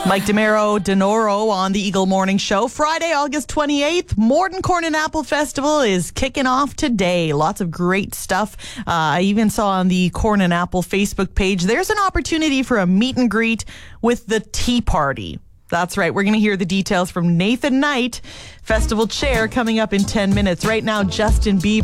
Mike DeNoro on the Eagle Morning Show. Friday, August 28th, Morton Corn and Apple Festival is kicking off today. Lots of great stuff. I even saw on the Corn and Apple Facebook page, there's an opportunity for a meet and greet with the Tea Party. That's right. We're going to hear the details from Nathan Knight, festival chair, coming up in 10 minutes. Right now, Justin Bieber.